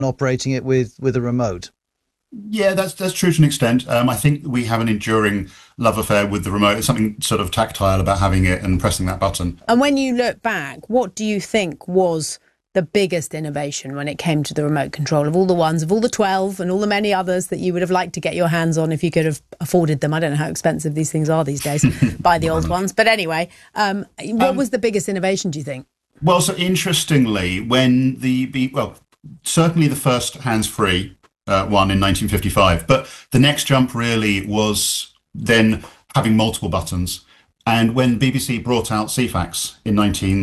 operating it with a remote. Yeah, that's true to an extent. I think we have an enduring love affair with the remote. It's something sort of tactile about having it and pressing that button. And when you look back, what do you think was the biggest innovation when it came to the remote control of all the 12 and all the many others that you would have liked to get your hands on if you could have afforded them? I don't know how expensive these things are these days. Buy the old ones. But anyway, what was the biggest innovation, do you think? Well, so interestingly, when certainly the first hands-free one in 1955, but the next jump really was then having multiple buttons. And when BBC brought out CFAX in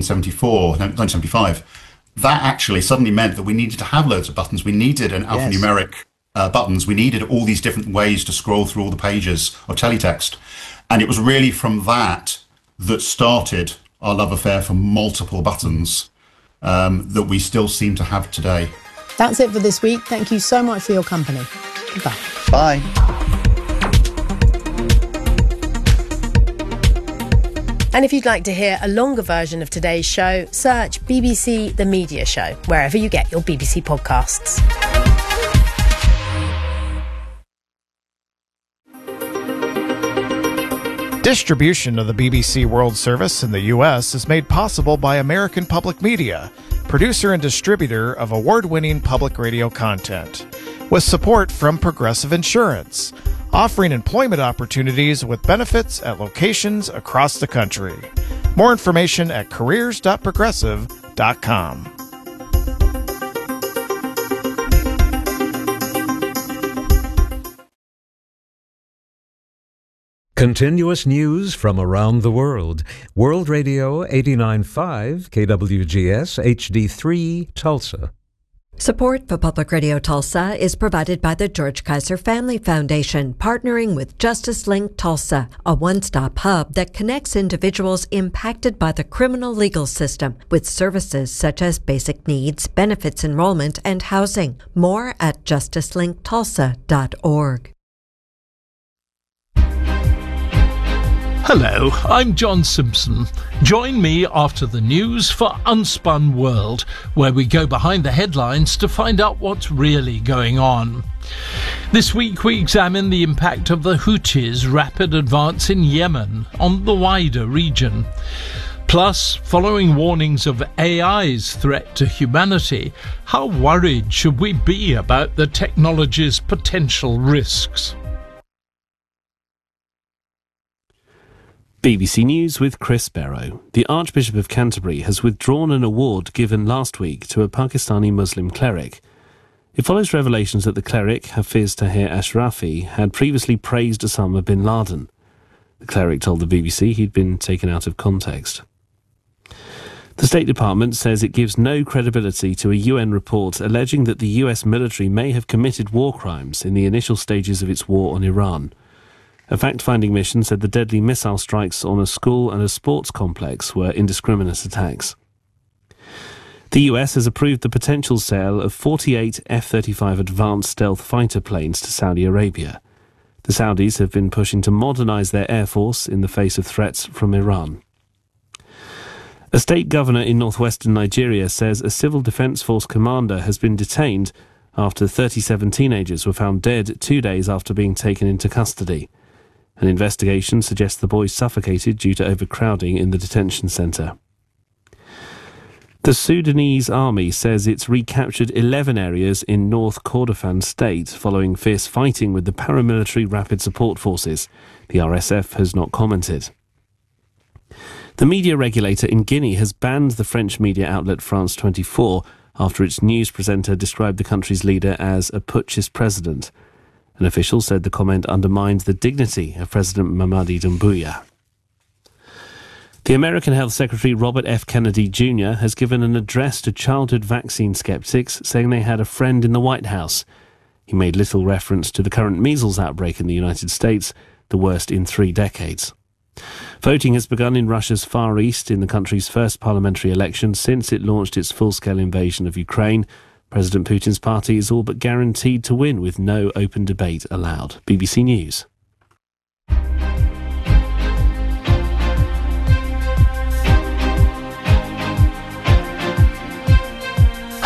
1975, that actually suddenly meant that we needed to have loads of buttons. We needed an alphanumeric buttons. We needed all these different ways to scroll through all the pages of teletext. And it was really from that started our love affair for multiple buttons that we still seem to have today. That's it for this week. Thank you so much for your company. Goodbye. Bye. And if you'd like to hear a longer version of today's show, search BBC The Media Show, wherever you get your BBC podcasts. Distribution of the BBC World Service in the U.S. is made possible by American Public Media, producer and distributor of award-winning public radio content, with support from Progressive Insurance, offering employment opportunities with benefits at locations across the country. More information at careers.progressive.com. Continuous news from around the world. World Radio 89.5 KWGS HD3 Tulsa. Support for Public Radio Tulsa is provided by the George Kaiser Family Foundation, partnering with Justice Link Tulsa, a one-stop hub that connects individuals impacted by the criminal legal system with services such as basic needs, benefits enrollment, and housing. More at justicelinkTulsa.org. Hello, I'm John Simpson. Join me after the news for Unspun World, where we go behind the headlines to find out what's really going on. This week we examine the impact of the Houthis' rapid advance in Yemen on the wider region. Plus, following warnings of AI's threat to humanity, how worried should we be about the technology's potential risks? BBC News with Chris Barrow. The Archbishop of Canterbury has withdrawn an award given last week to a Pakistani Muslim cleric. It follows revelations that the cleric, Hafiz Tahir Ashrafi, had previously praised Osama bin Laden. The cleric told the BBC he'd been taken out of context. The State Department says it gives no credibility to a UN report alleging that the US military may have committed war crimes in the initial stages of its war on Iran. A fact-finding mission said the deadly missile strikes on a school and a sports complex were indiscriminate attacks. The US has approved the potential sale of 48 F-35 advanced stealth fighter planes to Saudi Arabia. The Saudis have been pushing to modernize their air force in the face of threats from Iran. A state governor in northwestern Nigeria says a civil defense force commander has been detained after 37 teenagers were found dead 2 days after being taken into custody. An investigation suggests the boys suffocated due to overcrowding in the detention centre. The Sudanese army says it's recaptured 11 areas in North Kordofan state following fierce fighting with the paramilitary Rapid Support Forces. The RSF has not commented. The media regulator in Guinea has banned the French media outlet France 24 after its news presenter described the country's leader as a putschist president. An official said the comment undermined the dignity of President Mamadi Doumbouya. The American Health Secretary Robert F. Kennedy Jr. has given an address to childhood vaccine skeptics, saying they had a friend in the White House. He made little reference to the current measles outbreak in the United States, the worst in 3 decades. Voting has begun in Russia's Far East in the country's first parliamentary election since it launched its full-scale invasion of Ukraine. President Putin's party is all but guaranteed to win with no open debate allowed. BBC News.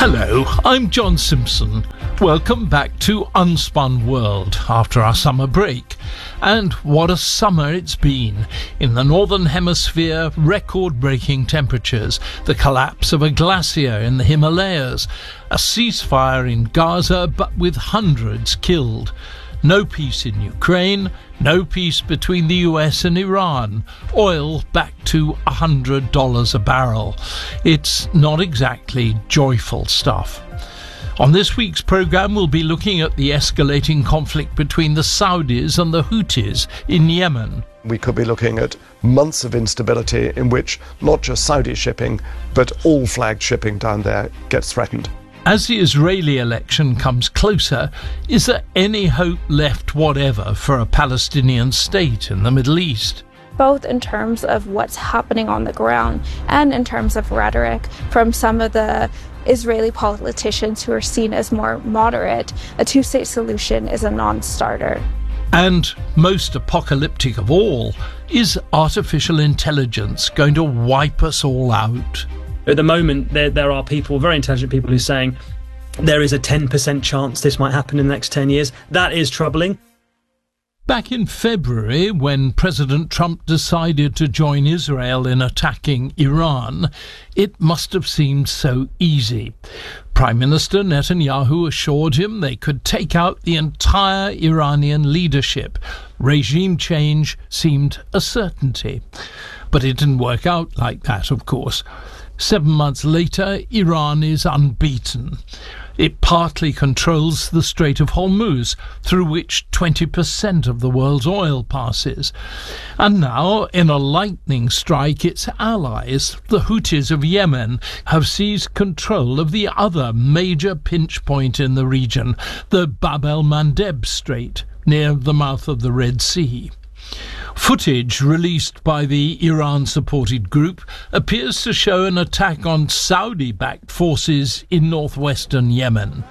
Hello, I'm John Simpson. Welcome back to Unspun World after our summer break. And what a summer it's been. In the Northern Hemisphere, record-breaking temperatures, the collapse of a glacier in the Himalayas, a ceasefire in Gaza but with hundreds killed. No peace in Ukraine, no peace between the US and Iran. Oil back to $100 a barrel. It's not exactly joyful stuff. On this week's programme, we'll be looking at the escalating conflict between the Saudis and the Houthis in Yemen. We could be looking at months of instability in which not just Saudi shipping, but all flagged shipping down there gets threatened. As the Israeli election comes closer, is there any hope left whatever for a Palestinian state in the Middle East? Both in terms of what's happening on the ground and in terms of rhetoric from some of the Israeli politicians who are seen as more moderate, a two-state solution is a non-starter. And most apocalyptic of all, is artificial intelligence going to wipe us all out? At the moment, there are people, very intelligent people, who are saying there is a 10% chance this might happen in the next 10 years. That is troubling. Back in February, when President Trump decided to join Israel in attacking Iran, it must have seemed so easy. Prime Minister Netanyahu assured him they could take out the entire Iranian leadership. Regime change seemed a certainty. But it didn't work out like that, of course. 7 months later, Iran is unbeaten. It partly controls the Strait of Hormuz, through which 20% of the world's oil passes. And now, in a lightning strike, its allies, the Houthis of Yemen, have seized control of the other major pinch point in the region, the Bab el-Mandeb Strait, near the mouth of the Red Sea. Footage released by the Iran-supported group appears to show an attack on Saudi-backed forces in northwestern Yemen.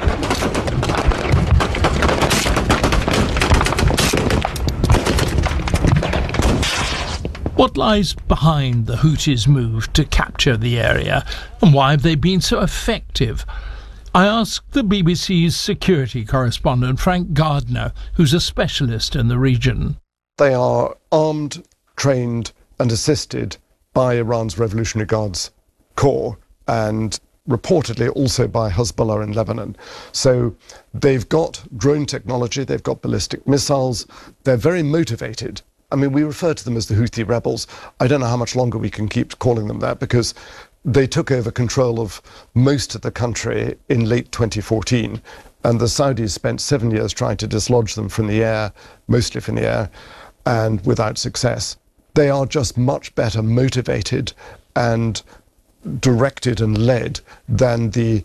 What lies behind the Houthis' move to capture the area, and why have they been so effective? I asked the BBC's security correspondent Frank Gardner, who's a specialist in the region. They are armed, trained and assisted by Iran's Revolutionary Guards Corps and reportedly also by Hezbollah in Lebanon. So they've got drone technology, they've got ballistic missiles, they're very motivated. I mean, we refer to them as the Houthi rebels. I don't know how much longer we can keep calling them that because they took over control of most of the country in late 2014 and the Saudis spent 7 years trying to dislodge them from the air, mostly from the air, and without success. They are just much better motivated and directed and led than the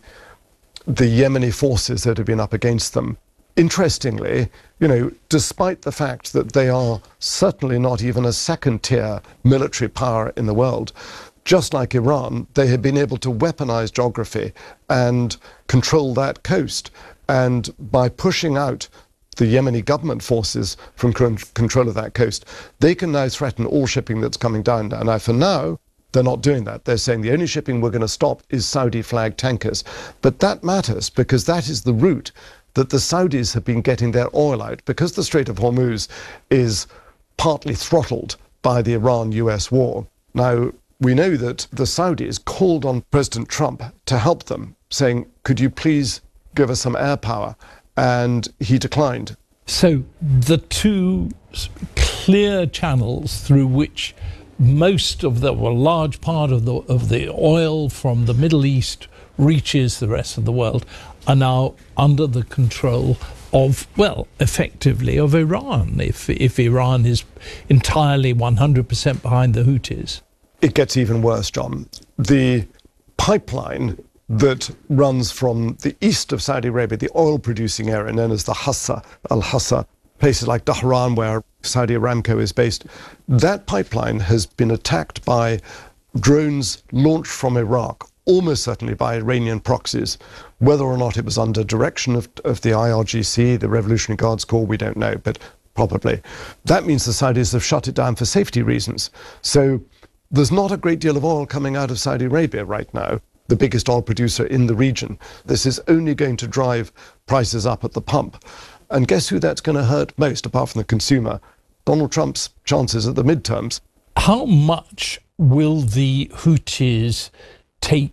Yemeni forces that have been up against them. Interestingly, despite the fact that they are certainly not even a second-tier military power in the world, just like Iran, they have been able to weaponize geography and control that coast. And by pushing out the Yemeni government forces from control of that coast, they can now threaten all shipping that's coming down now. Now, for now, they're not doing that. They're saying the only shipping we're going to stop is Saudi-flagged tankers. But that matters because that is the route that the Saudis have been getting their oil out, because the Strait of Hormuz is partly throttled by the Iran-US war. Now, we know that the Saudis called on President Trump to help them, saying, could you please give us some air power? And he declined. So the two clear channels through which most of a large part of the oil from the Middle East reaches the rest of the world are now under the control of, effectively of Iran, if Iran is entirely 100% behind the Houthis. It gets even worse, John. The pipeline that runs from the east of Saudi Arabia, the oil-producing area known as the Hassa, Al-Hassa, places like Dhahran, where Saudi Aramco is based, that pipeline has been attacked by drones launched from Iraq, almost certainly by Iranian proxies. Whether or not it was under direction of the IRGC, the Revolutionary Guards Corps, we don't know, but probably. That means the Saudis have shut it down for safety reasons. So there's not a great deal of oil coming out of Saudi Arabia right now. the biggest oil producer in the region. This is only going to drive prices up at the pump. And guess who that's going to hurt most, apart from the consumer? Donald Trump's chances at the midterms. How much will the Houthis take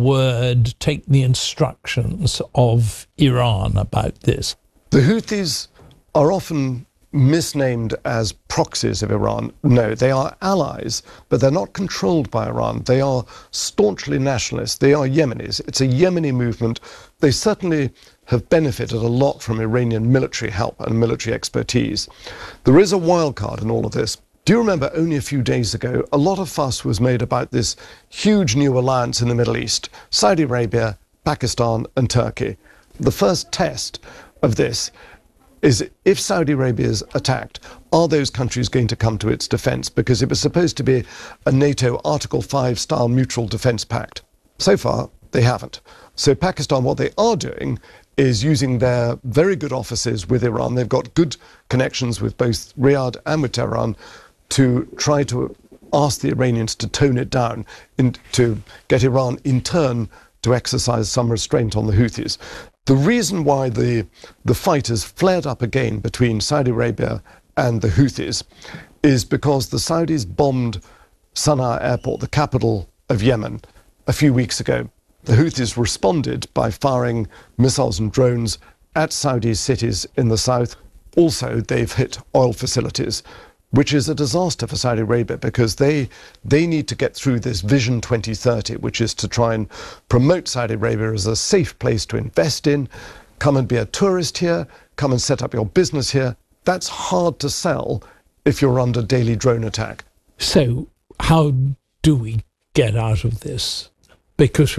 the instructions of Iran about this? The Houthis are often misnamed as proxies of Iran. No, they are allies, but they're not controlled by Iran. They are staunchly nationalists. They are Yemenis. It's a Yemeni movement. They certainly have benefited a lot from Iranian military help and military expertise. There is a wild card in all of this. Do you remember only a few days ago, a lot of fuss was made about this huge new alliance in the Middle East, Saudi Arabia, Pakistan and Turkey. The first test of this is if Saudi Arabia is attacked, are those countries going to come to its defense? Because it was supposed to be a NATO Article 5 style mutual defense pact. So far, they haven't. So Pakistan, what they are doing is using their very good offices with Iran. They've got good connections with both Riyadh and with Tehran to try to ask the Iranians to tone it down, to get Iran in turn to exercise some restraint on the Houthis. The reason why the fight has flared up again between Saudi Arabia and the Houthis is because the Saudis bombed Sana'a airport, the capital of Yemen, a few weeks ago. The Houthis responded by firing missiles and drones at Saudi cities in the south. Also, they've hit oil facilities, which is a disaster for Saudi Arabia because they need to get through this Vision 2030, which is to try and promote Saudi Arabia as a safe place to invest in. Come and be a tourist here, come and set up your business here. That's hard to sell if you're under daily drone attack. So how do we get out of this? Because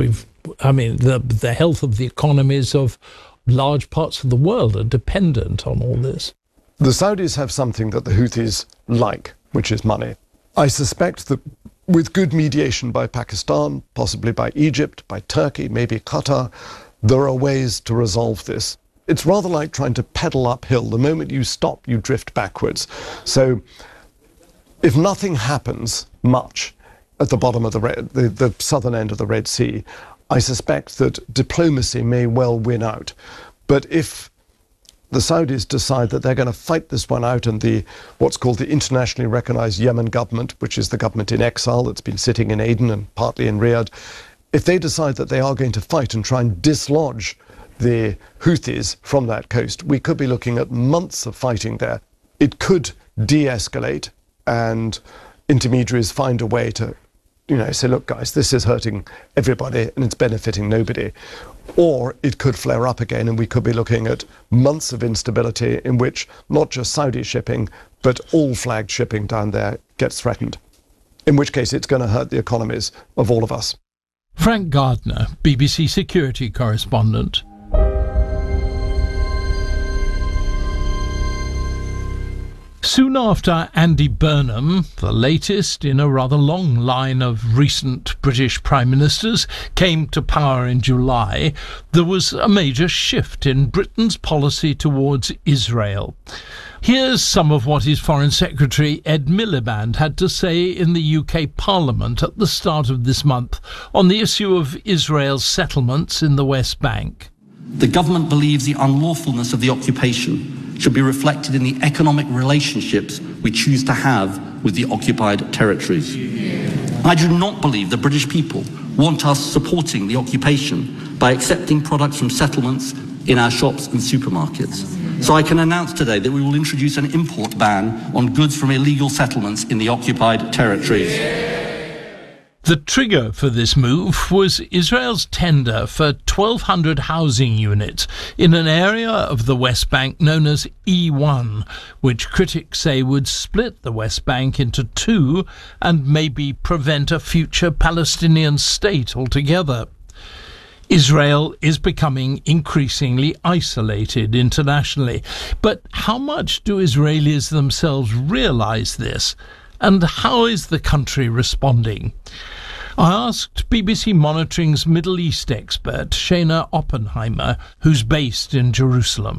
the health of the economies of large parts of the world are dependent on all this. The Saudis have something that the Houthis like, which is money. I suspect that with good mediation by Pakistan, possibly by Egypt, by Turkey, maybe Qatar, there are ways to resolve this. It's rather like trying to pedal uphill. The moment you stop, you drift backwards. So if nothing happens much at the bottom of the southern end of the Red Sea, I suspect that diplomacy may well win out. But if the Saudis decide that they're going to fight this one out, and what's called the internationally recognized Yemen government, which is the government in exile that's been sitting in Aden and partly in Riyadh, if they decide that they are going to fight and try and dislodge the Houthis from that coast, we could be looking at months of fighting there. It could de-escalate and intermediaries find a way to say, look, guys, this is hurting everybody and it's benefiting nobody. Or it could flare up again and we could be looking at months of instability in which not just Saudi shipping, but all flagged shipping down there gets threatened. In which case it's going to hurt the economies of all of us. Frank Gardner, BBC security correspondent. Soon after Andy Burnham, the latest in a rather long line of recent British Prime Ministers, came to power in July, there was a major shift in Britain's policy towards Israel. Here's some of what his Foreign Secretary Ed Miliband had to say in the UK Parliament at the start of this month on the issue of Israel's settlements in the West Bank. The government believes the unlawfulness of the occupation should be reflected in the economic relationships we choose to have with the occupied territories. I do not believe the British people want us supporting the occupation by accepting products from settlements in our shops and supermarkets. So I can announce today that we will introduce an import ban on goods from illegal settlements in the occupied territories. The trigger for this move was Israel's tender for 1,200 housing units in an area of the West Bank known as E1, which critics say would split the West Bank into two and maybe prevent a future Palestinian state altogether. Israel is becoming increasingly isolated internationally. But how much do Israelis themselves realize this? And how is the country responding? I asked BBC Monitoring's Middle East expert, Shana Oppenheimer, who's based in Jerusalem.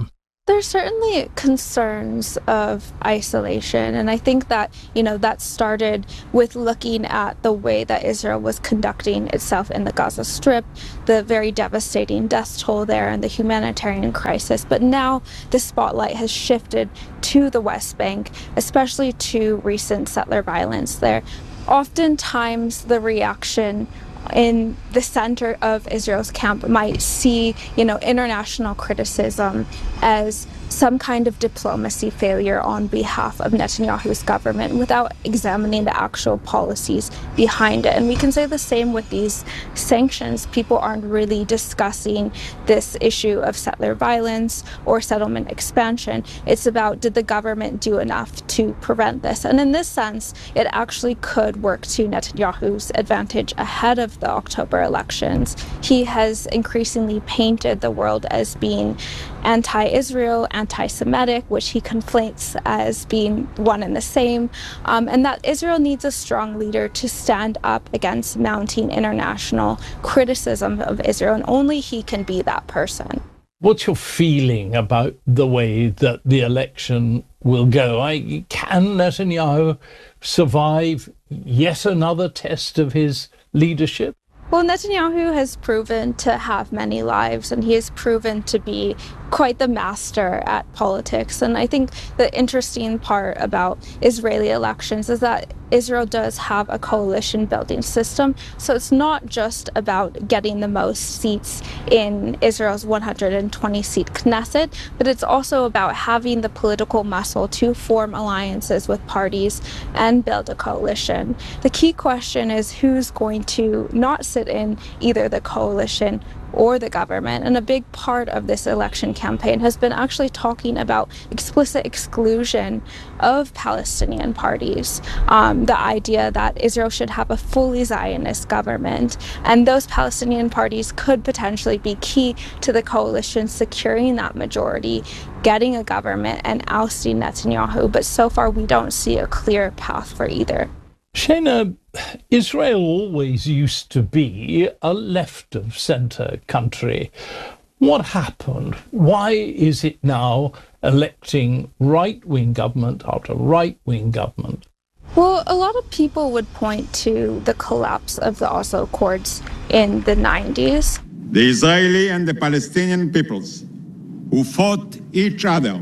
There's certainly concerns of isolation, and I think that, that started with looking at the way that Israel was conducting itself in the Gaza Strip, the very devastating death toll there, and the humanitarian crisis. But now the spotlight has shifted to the West Bank, especially to recent settler violence there. Oftentimes, the reaction in the center of Israel's camp might see, international criticism as some kind of diplomacy failure on behalf of Netanyahu's government without examining the actual policies behind it. And we can say the same with these sanctions. People aren't really discussing this issue of settler violence or settlement expansion. It's about, did the government do enough to prevent this? And in this sense, it actually could work to Netanyahu's advantage ahead of the October elections. He has increasingly painted the world as being anti-Israel, anti-Semitic, which he conflates as being one and the same, and that Israel needs a strong leader to stand up against mounting international criticism of Israel, and only he can be that person. What's your feeling about the way that the election will go? Can Netanyahu survive yet another test of his leadership? Well, Netanyahu has proven to have many lives, and he has proven to be quite the master at politics. And I think the interesting part about Israeli elections is that Israel does have a coalition building system. So it's not just about getting the most seats in Israel's 120-seat Knesset, but it's also about having the political muscle to form alliances with parties and build a coalition. The key question is who's going to not sit in either the coalition or the government. And a big part of this election campaign has been actually talking about explicit exclusion of Palestinian parties. The idea that Israel should have a fully Zionist government, and those Palestinian parties could potentially be key to the coalition securing that majority, getting a government, and ousting Netanyahu. But so far, we don't see a clear path for either. Shana, Israel always used to be a left-of-centre country. What happened? Why is it now electing right-wing government after right-wing government? Well, a lot of people would point to the collapse of the Oslo Accords in the 90s. The Israeli and the Palestinian peoples, who fought each other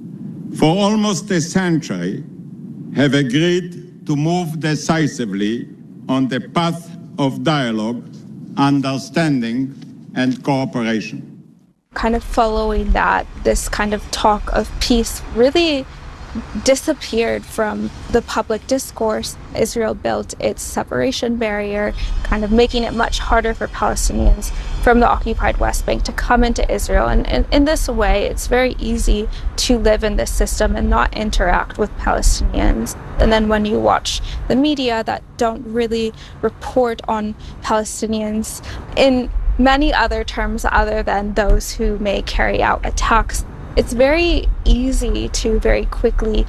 for almost a century, have agreed to move decisively on the path of dialogue, understanding, and cooperation. Kind of following that, this kind of talk of peace really disappeared from the public discourse. Israel built its separation barrier, kind of making it much harder for Palestinians from the occupied West Bank to come into Israel. And in this way, it's very easy to live in this system and not interact with Palestinians. And then when you watch the media that don't really report on Palestinians in many other terms other than those who may carry out attacks, it's very easy to very quickly,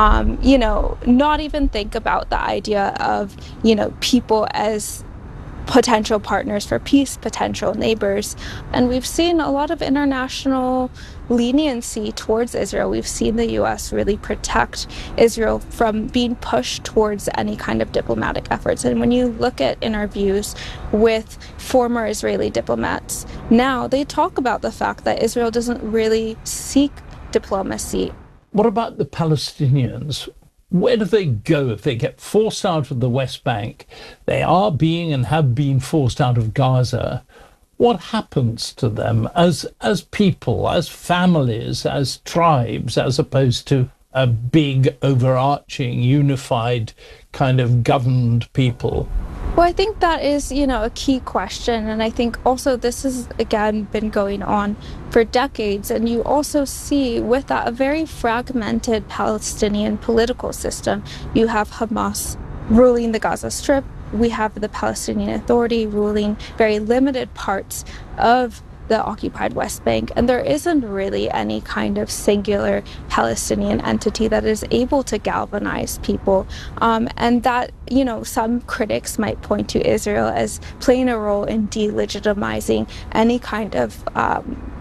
not even think about the idea of, people as potential partners for peace, potential neighbors. And we've seen a lot of international leniency towards Israel. We've seen the U.S. really protect Israel from being pushed towards any kind of diplomatic efforts. And when you look at interviews with former Israeli diplomats, now they talk about the fact that Israel doesn't really seek diplomacy. What about the Palestinians? Where do they go if they get forced out of the West Bank? They are being and have been forced out of Gaza. What happens to them as people, as families, as tribes, as opposed to a big, overarching, unified kind of governed people? Well, I think that is, a key question. And I think also this has, again, been going on for decades. And you also see with that a very fragmented Palestinian political system. You have Hamas ruling the Gaza Strip. We have the Palestinian Authority ruling very limited parts of the occupied West Bank, and there isn't really any kind of singular Palestinian entity that is able to galvanize people. And that, some critics might point to Israel as playing a role in delegitimizing any kind of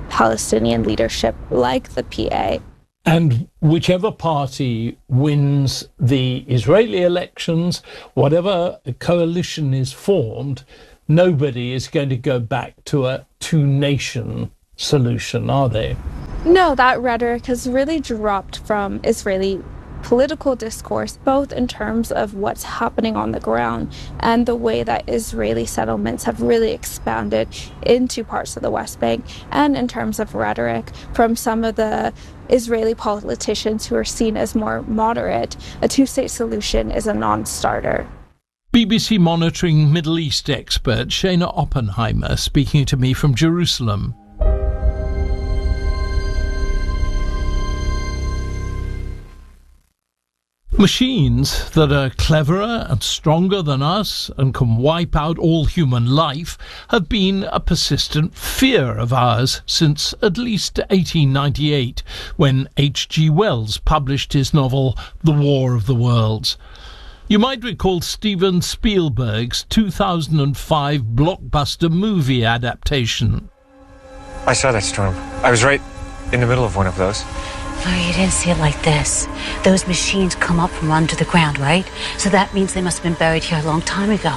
Palestinian leadership like the PA. And whichever party wins the Israeli elections, whatever coalition is formed, nobody is going to go back to a two-nation solution, are they? No, that rhetoric has really dropped from Israeli political discourse, both in terms of what's happening on the ground and the way that Israeli settlements have really expanded into parts of the West Bank, and in terms of rhetoric from some of the Israeli politicians who are seen as more moderate. A two-state solution is a non-starter. BBC monitoring Middle East expert Shana Oppenheimer speaking to me from Jerusalem. Machines that are cleverer and stronger than us and can wipe out all human life have been a persistent fear of ours since at least 1898, when H.G. Wells published his novel The War of the Worlds. You might recall Steven Spielberg's 2005 blockbuster movie adaptation. I saw that storm. I was right in the middle of one of those. Oh, you didn't see it like this. Those machines come up from under the ground, right? So that means they must have been buried here a long time ago.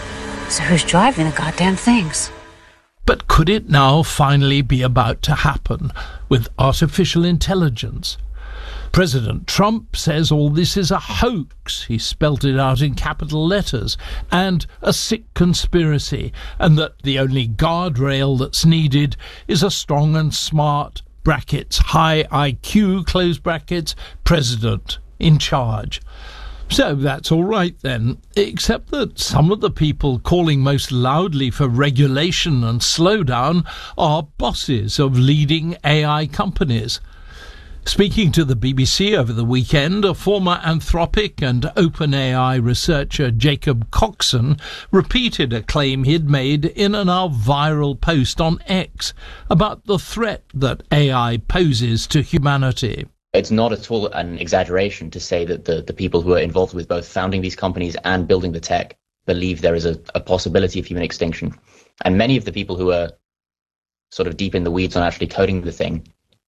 So who's driving the goddamn things? But could it now finally be about to happen with artificial intelligence? President Trump says all this is a hoax. He spelt it out in capital letters, and a sick conspiracy, and that the only guardrail that's needed is a strong and smart brackets, high IQ, close brackets, president in charge. So that's all right then, except that some of the people calling most loudly for regulation and slowdown are bosses of leading AI companies. Speaking to the BBC over the weekend, a former Anthropic and OpenAI researcher, Jacob Coxon, repeated a claim he'd made in a now viral post on X about the threat that AI poses to humanity. It's not at all an exaggeration to say that the people who are involved with both founding these companies and building the tech believe there is a possibility of human extinction. And many of the people who are sort of deep in the weeds on actually coding the thing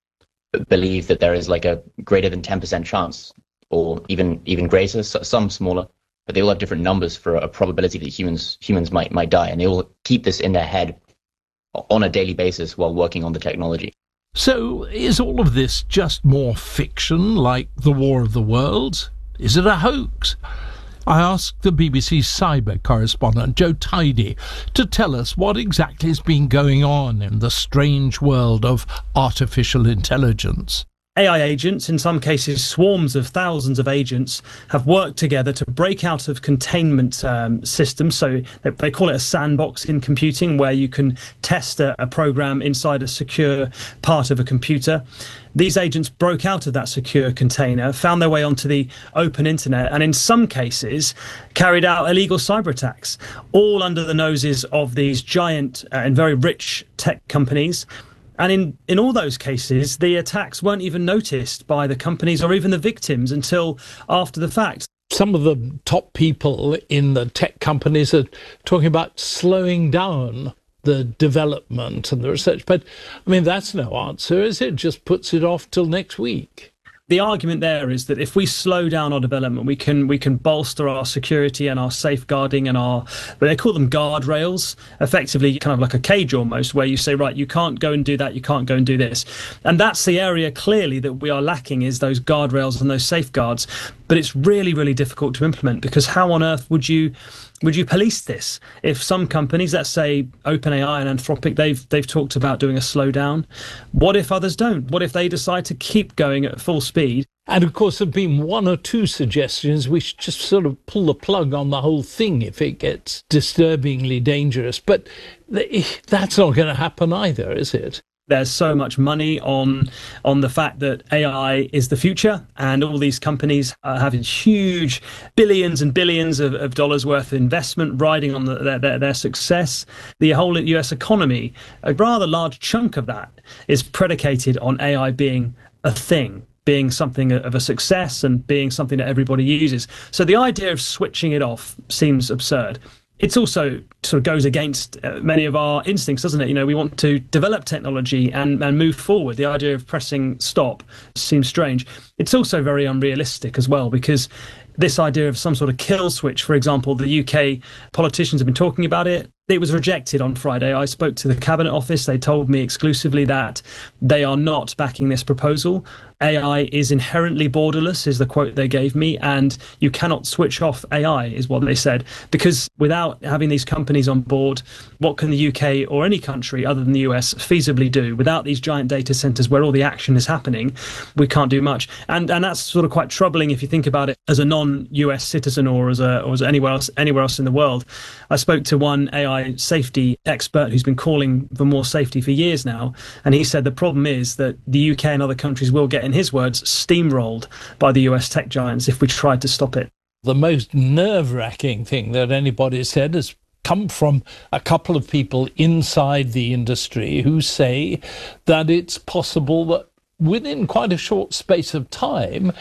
believe that there is like a greater than 10% chance, or even greater, some smaller, but they all have different numbers for a probability that humans might die, and they all keep this in their head on a daily basis while working on the technology. So is all of this just more fiction, like The War of the Worlds? Is it a hoax? I asked the BBC's cyber correspondent, Joe Tidy, to tell us what exactly has been going on in the strange world of artificial intelligence. AI agents, in some cases swarms of thousands of agents, have worked together to break out of containment systems. So they call it a sandbox in computing, where you can test a program inside a secure part of a computer. These agents broke out of that secure container, found their way onto the open internet, and in some cases carried out illegal cyber attacks, all under the noses of these giant and very rich tech companies. And in all those cases, the attacks weren't even noticed by the companies or even the victims until after the fact. Some of the top people in the tech companies are talking about slowing down the development and the research. But, I mean, that's no answer, is it? It just puts it off till next week. The argument there is that if we slow down our development, we can bolster our security and our safeguarding and but they call them guardrails, effectively kind of like a cage almost, where you say, right, you can't go and do that, you can't go and do this. And that's the area clearly that we are lacking, is those guardrails and those safeguards. But it's really, really difficult to implement, because how on earth would you police this? If some companies, let's say OpenAI and Anthropic, they've talked about doing a slowdown. What if others don't? What if they decide to keep going at full speed? And of course, there have been one or two suggestions we should just sort of pull the plug on the whole thing if it gets disturbingly dangerous. But that's not going to happen either, is it? There's so much money on the fact that AI is the future, and all these companies are having huge billions and billions of dollars worth of investment riding on their success. The whole US economy, a rather large chunk of that, is predicated on AI being a thing, being something of a success and being something that everybody uses. So the idea of switching it off seems absurd. It's also sort of goes against many of our instincts, doesn't it? You know, we want to develop technology and move forward. The idea of pressing stop seems strange. It's also very unrealistic as well, because this idea of some sort of kill switch, for example, the UK politicians have been talking about it. It was rejected on Friday. I spoke to the Cabinet Office. They told me exclusively that they are not backing this proposal. AI is inherently borderless, is the quote they gave me, and you cannot switch off AI, is what they said, because without having these companies on board, what can the UK or any country other than the US feasibly do? Without these giant data centers where all the action is happening, we can't do much. And that's sort of quite troubling if you think about it as a non-US citizen or as anywhere else in the world. I spoke to one AI safety expert who's been calling for more safety for years now, and he said the problem is that the UK and other countries will get, in his words, steamrolled by the US tech giants if we tried to stop it. The most nerve-wracking thing that anybody said has come from a couple of people inside the industry who say that it's possible that within quite a short space of time,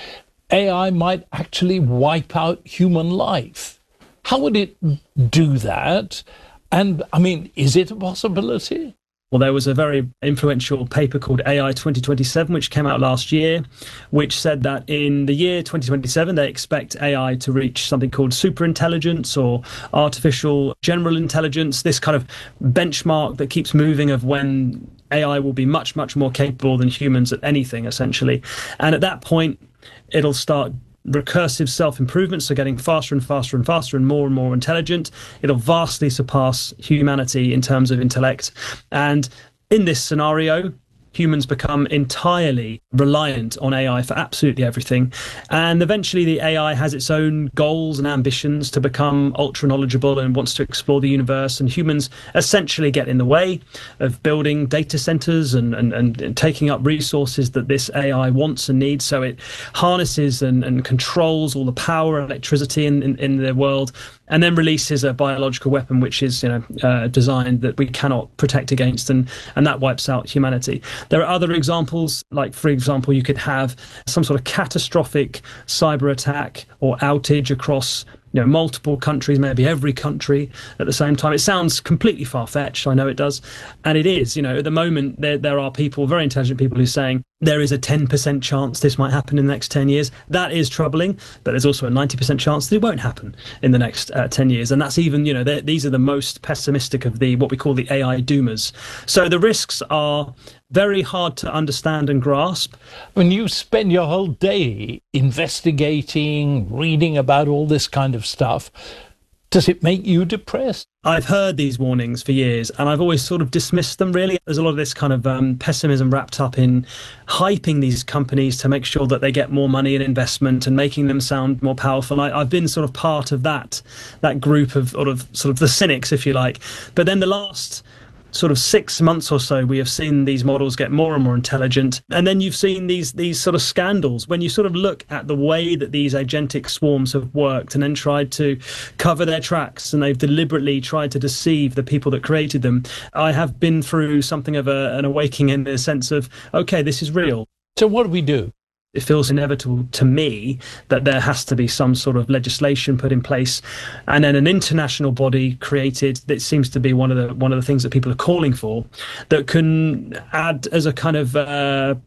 AI might actually wipe out human life. How would it do that? And, I mean, is it a possibility? Well, there was a very influential paper called AI 2027, which came out last year, which said that in the year 2027, they expect AI to reach something called superintelligence or artificial general intelligence, this kind of benchmark that keeps moving of when AI will be much, much more capable than humans at anything, essentially. And at that point, it'll start recursive self-improvement, so getting faster and faster and faster and more intelligent. It'll vastly surpass humanity in terms of intellect. And in this scenario, humans become entirely reliant on AI for absolutely everything. And eventually the AI has its own goals and ambitions to become ultra knowledgeable and wants to explore the universe. And humans essentially get in the way of building data centers and taking up resources that this AI wants and needs. So it harnesses and controls all the power and electricity in the world, and then releases a biological weapon which is designed that we cannot protect against, and that wipes out humanity. There are other examples, like, for example, you could have some sort of catastrophic cyber attack or outage across multiple countries, maybe every country at the same time. It sounds completely far-fetched, I know it does, and it is. At the moment, there are people, very intelligent people, who are saying there is a 10% chance this might happen in the next 10 years. That is troubling, but there's also a 90% chance that it won't happen in the next 10 years. And that's even, these are the most pessimistic of what we call the AI doomers. So the risks are very hard to understand and grasp. When you spend your whole day investigating, reading about all this kind of stuff, does it make you depressed? I've heard these warnings for years, and I've always sort of dismissed them, really. There's a lot of this kind of pessimism wrapped up in hyping these companies to make sure that they get more money and investment and making them sound more powerful. I've been sort of part of that group of sort of the cynics, if you like. But then the last sort of 6 months or so, we have seen these models get more and more intelligent. And then you've seen these sort of scandals. When you sort of look at the way that these agentic swarms have worked and then tried to cover their tracks, and they've deliberately tried to deceive the people that created them, I have been through something of an awakening in the sense of, okay, this is real. So what do we do? It feels inevitable to me that there has to be some sort of legislation put in place, and then an international body created that seems to be one of the things that people are calling for, that can add as a kind of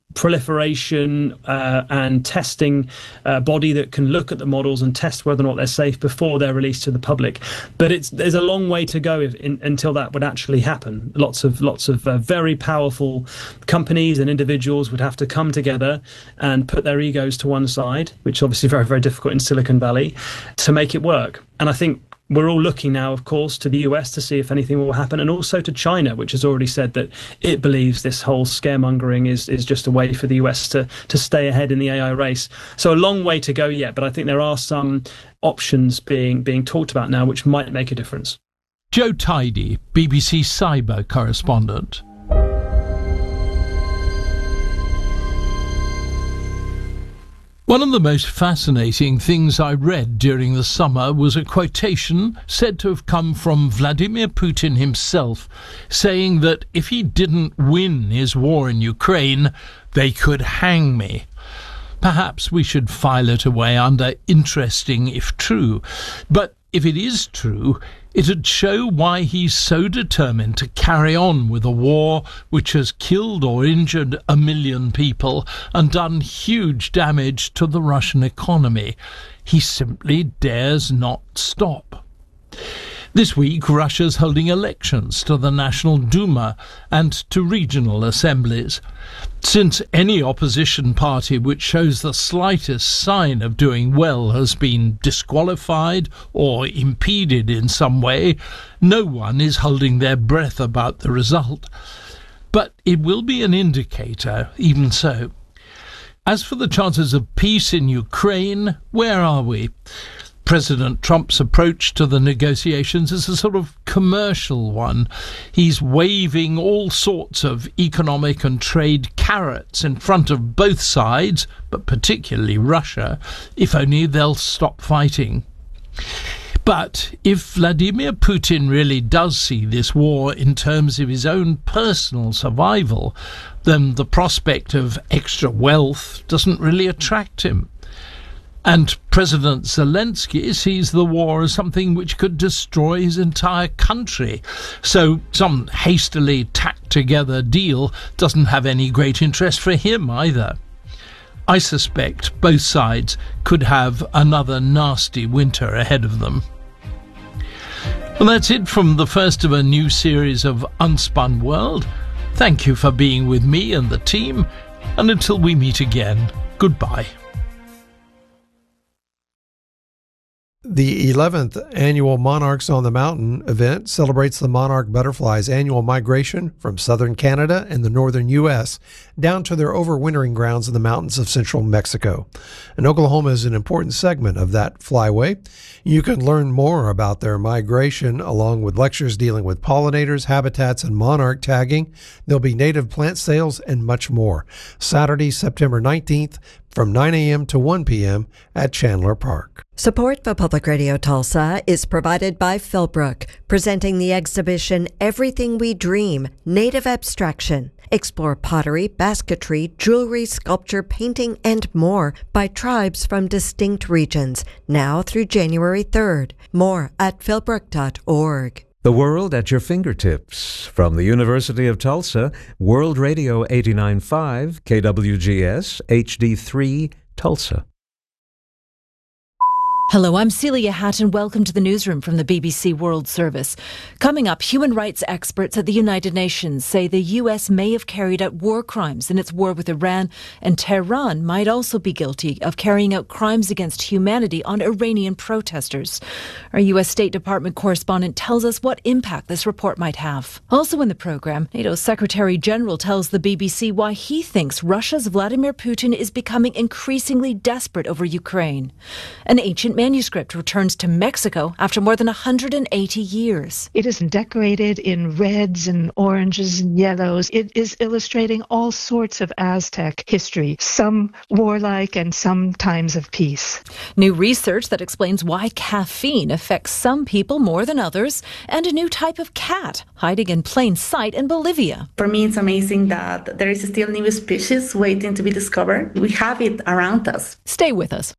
proliferation and testing body that can look at the models and test whether or not they're safe before they're released to the public. But there's a long way to go until that would actually happen. Lots of very powerful companies and individuals would have to come together and put their egos to one side, which is obviously very, very difficult in Silicon Valley, to make it work. And I think we're all looking now, of course, to the US to see if anything will happen, and also to China, which has already said that it believes this whole scaremongering is just a way for the US to stay ahead in the AI race. So a long way to go yet, but I think there are some options being talked about now which might make a difference. Joe Tidy, BBC cyber correspondent. One of the most fascinating things I read during the summer was a quotation said to have come from Vladimir Putin himself, saying that if he didn't win his war in Ukraine, they could hang me. Perhaps we should file it away under interesting if true. But if it is true, it'd show why he's so determined to carry on with a war which has killed or injured 1 million people and done huge damage to the Russian economy. He simply dares not stop. This week, Russia's holding elections to the National Duma and to regional assemblies. Since any opposition party which shows the slightest sign of doing well has been disqualified or impeded in some way, no one is holding their breath about the result. But it will be an indicator, even so. As for the chances of peace in Ukraine, where are we? President Trump's approach to the negotiations is a sort of commercial one. He's waving all sorts of economic and trade carrots in front of both sides, but particularly Russia, if only they'll stop fighting. But if Vladimir Putin really does see this war in terms of his own personal survival, then the prospect of extra wealth doesn't really attract him. And President Zelensky sees the war as something which could destroy his entire country. So some hastily tacked together deal doesn't have any great interest for him either. I suspect both sides could have another nasty winter ahead of them. Well, that's it from the first of a new series of Unspun World. Thank you for being with me and the team, and until we meet again, goodbye. The 11th annual Monarchs on the Mountain event celebrates the monarch butterfly's annual migration from southern Canada and the northern U.S. down to their overwintering grounds in the mountains of central Mexico. And Oklahoma is an important segment of that flyway. You can learn more about their migration along with lectures dealing with pollinators, habitats, and monarch tagging. There'll be native plant sales and much more. Saturday, September 19th, from 9 a.m. to 1 p.m. at Chandler Park. Support for Public Radio Tulsa is provided by Philbrook, presenting the exhibition Everything We Dream, Native Abstraction. Explore pottery, basketry, jewelry, sculpture, painting, and more by tribes from distinct regions, now through January 3rd. More at philbrook.org. The world at your fingertips. From the University of Tulsa, World Radio 89.5, KWGS, HD3, Tulsa. Hello, I'm Celia Hatton. Welcome to the newsroom from the BBC World Service. Coming up, human rights experts at the United Nations say the U.S. may have carried out war crimes in its war with Iran, and Tehran might also be guilty of carrying out crimes against humanity on Iranian protesters. Our U.S. State Department correspondent tells us what impact this report might have. Also in the program, NATO's Secretary General tells the BBC why he thinks Russia's Vladimir Putin is becoming increasingly desperate over Ukraine. An ancient manuscript returns to Mexico after more than 180 years. It is decorated in reds and oranges and yellows. It is illustrating all sorts of Aztec history, some warlike and some times of peace. New research that explains why caffeine affects some people more than others, and a new type of cat hiding in plain sight in Bolivia. For me, it's amazing that there is still new species waiting to be discovered. We have it around us. Stay with us.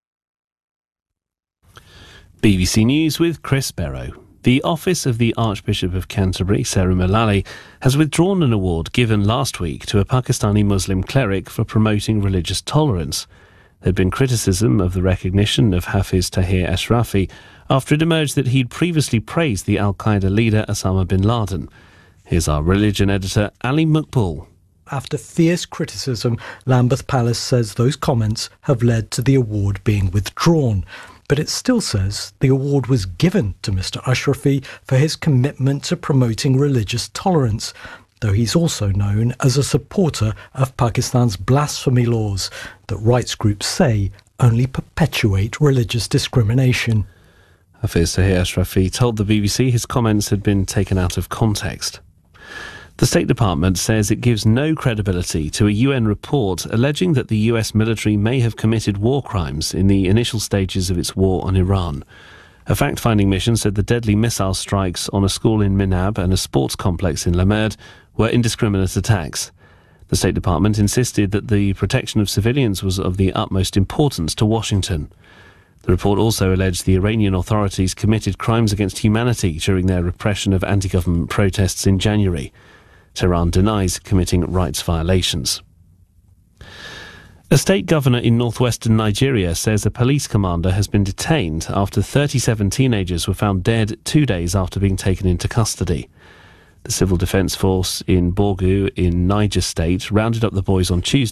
BBC News with Chris Barrow. The Office of the Archbishop of Canterbury, Sarah Mullally, has withdrawn an award given last week to a Pakistani Muslim cleric for promoting religious tolerance. There had been criticism of the recognition of Hafiz Tahir Ashrafi after it emerged that he'd previously praised the al-Qaeda leader Osama bin Laden. Here's our religion editor, Ali Maqbool. After fierce criticism, Lambeth Palace says those comments have led to the award being withdrawn. But it still says the award was given to Mr. Ashrafi for his commitment to promoting religious tolerance, though he's also known as a supporter of Pakistan's blasphemy laws that rights groups say only perpetuate religious discrimination. Hafiz Tahir Ashrafi told the BBC his comments had been taken out of context. The State Department says it gives no credibility to a UN report alleging that the US military may have committed war crimes in the initial stages of its war on Iran. A fact-finding mission said the deadly missile strikes on a school in Minab and a sports complex in Lamerd were indiscriminate attacks. The State Department insisted that the protection of civilians was of the utmost importance to Washington. The report also alleged the Iranian authorities committed crimes against humanity during their repression of anti-government protests in January. Tehran denies committing rights violations. A state governor in northwestern Nigeria says a police commander has been detained after 37 teenagers were found dead 2 days after being taken into custody. The Civil Defence Force in Borgu in Niger State rounded up the boys on Tuesday